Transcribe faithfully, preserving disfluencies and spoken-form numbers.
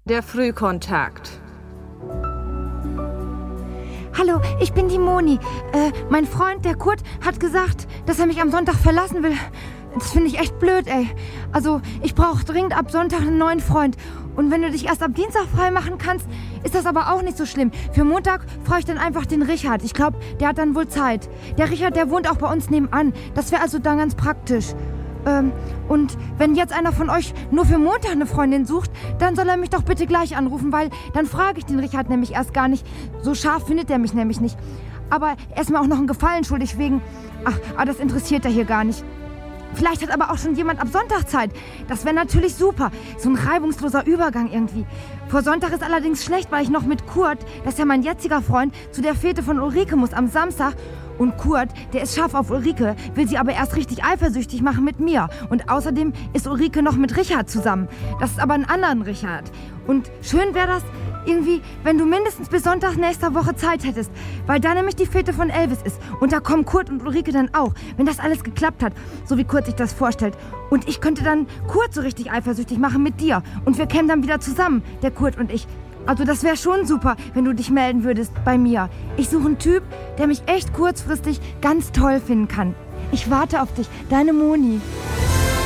Der Frühkontakt. Hallo, ich bin die Moni. Äh, mein Freund, der Kurt, hat gesagt, dass er mich am Sonntag verlassen will. Das finde ich echt blöd, ey. Also, ich brauche dringend ab Sonntag einen neuen Freund. Und wenn du dich erst ab Dienstag frei machen kannst, ist das aber auch nicht so schlimm. Für Montag frage ich dann einfach den Richard. Ich glaube, der hat dann wohl Zeit. Der Richard, der wohnt auch bei uns nebenan. Das wäre also dann ganz praktisch. Ähm, und wenn jetzt einer von euch nur für Montag eine Freundin sucht, dann soll er mich doch bitte gleich anrufen, weil dann frage ich den Richard nämlich erst gar nicht. So scharf findet er mich nämlich nicht. Aber er ist mir auch noch einen Gefallen schuldig wegen... Ach, aber das interessiert er hier gar nicht. Vielleicht hat aber auch schon jemand ab Sonntag Zeit. Das wäre natürlich super. So ein reibungsloser Übergang irgendwie. Vor Sonntag ist allerdings schlecht, weil ich noch mit Kurt, das ist ja mein jetziger Freund, zu der Fete von Ulrike muss am Samstag. Und Kurt, der ist scharf auf Ulrike, will sie aber erst richtig eifersüchtig machen mit mir. Und außerdem ist Ulrike noch mit Richard zusammen. Das ist aber ein anderer Richard. Und schön wäre das irgendwie, wenn du mindestens bis Sonntag nächster Woche Zeit hättest. Weil da nämlich die Fete von Elvis ist. Und da kommen Kurt und Ulrike dann auch. Wenn das alles geklappt hat, so wie Kurt sich das vorstellt. Und ich könnte dann Kurt so richtig eifersüchtig machen mit dir. Und wir kämen dann wieder zusammen, der Kurt und ich. Also das wäre schon super, wenn du dich melden würdest bei mir. Ich suche einen Typ, der mich echt kurzfristig ganz toll finden kann. Ich warte auf dich, deine Moni.